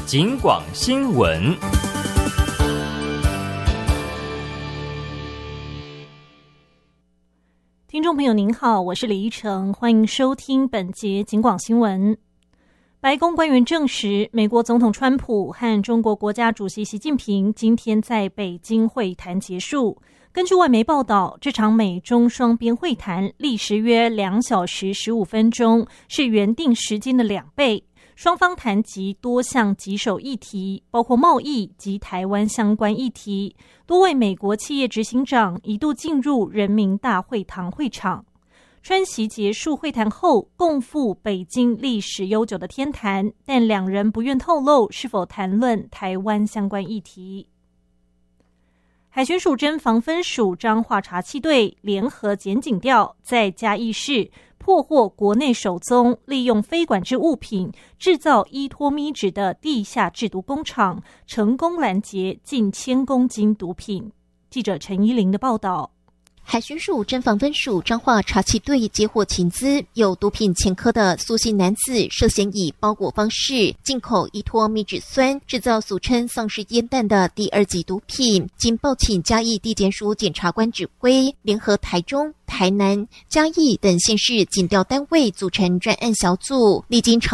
警广新闻。 听众朋友您好，我是李依晨，欢迎收听本节警广新闻。白宫官员证实，美国总统川普和中国国家主席习近平今天在北京会谈结束。根据外媒报道，这场美中双边会谈历时约2小时15分钟，是原定时间的2倍。双方谈及多项棘手议题，包括贸易及台湾相关议题。多位美国企业执行长一度进入人民大会堂会场。川习结束会谈后，共赴北京历史悠久的天坛，但两人不愿透露是否谈论台湾相关议题。海巡署侦防分署彰化查缉队联合检警调，在嘉义市破获国内首宗利用非管制物品制造依托咪纸的地下制毒工厂，成功拦截近1000公斤毒品。记者陈依玲的报道。 海巡署侦防分署彰化查缉队接获情资，有毒品前科的苏姓男子涉嫌以包裹方式进口依托咪酯酸，制造俗称丧尸烟弹的第2级毒品。经报请嘉义地检署检察官指挥，联合台中、台南、嘉义等县市警调单位组成专案小组，历经